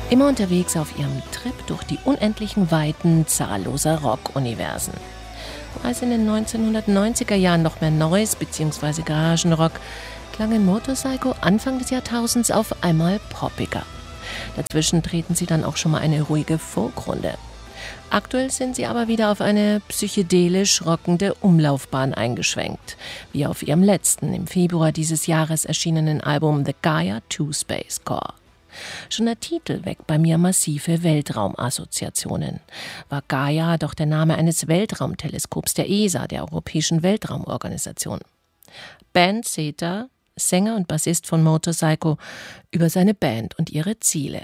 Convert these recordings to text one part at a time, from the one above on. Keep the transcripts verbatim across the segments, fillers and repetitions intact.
Immer unterwegs auf ihrem Trip durch die unendlichen Weiten zahlloser Rock-Universen. Als in den neunzehnhundertneunziger Jahren noch mehr Noise bzw. Garagenrock, klang in Motorpsycho Anfang des Jahrtausends auf einmal poppiger. Dazwischen treten sie dann auch schon mal eine ruhige Folkrunde. Aktuell sind sie aber wieder auf eine psychedelisch rockende Umlaufbahn eingeschwenkt, wie auf ihrem letzten, im Februar dieses Jahres erschienenen Album The Gaia two Space Core. Schon der Titel weckt bei mir massive Weltraumassoziationen. War Gaia doch der Name eines Weltraumteleskops der E S A, der Europäischen Weltraumorganisation. Ben Zeta, Sänger und Bassist von Motorpsycho, über seine Band und ihre Ziele.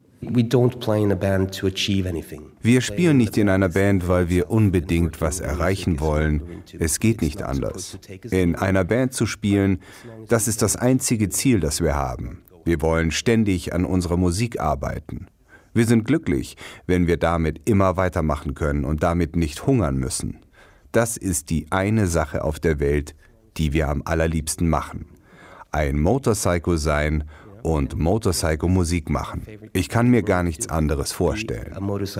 Wir spielen nicht in einer Band, weil wir unbedingt was erreichen wollen. Es geht nicht anders. In einer Band zu spielen, das ist das einzige Ziel, das wir haben. Wir wollen ständig an unserer Musik arbeiten. Wir sind glücklich, wenn wir damit immer weitermachen können und damit nicht hungern müssen. Das ist die eine Sache auf der Welt, die wir am allerliebsten machen. Ein Motorpsycho sein und Motorpsycho Musik machen. Ich kann mir gar nichts anderes vorstellen.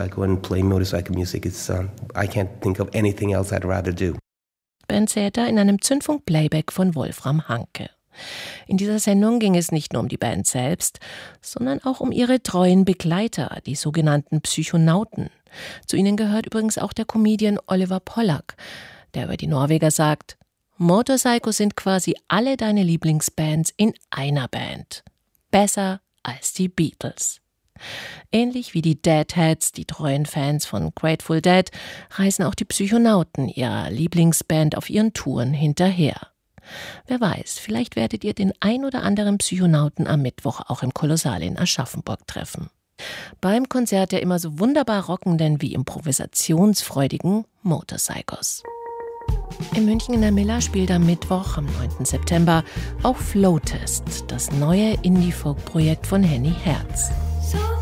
Ben Zeta in einem Zündfunk-Playback von Wolfram Hanke. In dieser Sendung ging es nicht nur um die Band selbst, sondern auch um ihre treuen Begleiter, die sogenannten Psychonauten. Zu ihnen gehört übrigens auch der Comedian Oliver Pollack, der über die Norweger sagt: Motorpsycho sind quasi alle deine Lieblingsbands in einer Band. Besser als die Beatles. Ähnlich wie die Deadheads, die treuen Fans von Grateful Dead, reisen auch die Psychonauten ihrer Lieblingsband auf ihren Touren hinterher. Wer weiß, vielleicht werdet ihr den ein oder anderen Psychonauten am Mittwoch auch im Kolossal in Aschaffenburg treffen. Beim Konzert der immer so wunderbar rockenden wie improvisationsfreudigen Motorpsychos. In München in der Miller spielt am Mittwoch, am neunten September, auch Flowtest, das neue Indie-Folk-Projekt von Henny Herz.